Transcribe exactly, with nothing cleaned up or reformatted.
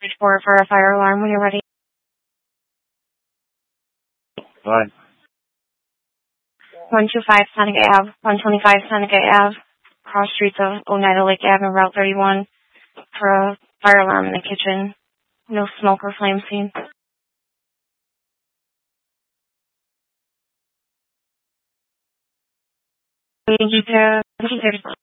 for for a fire alarm when you're ready. Right. one two five Seneca Ave, one twenty-five Seneca Ave, cross streets of Oneida Lake Avenue, Route thirty-one, for a fire alarm in the kitchen. No smoke or flame seen. Thank you,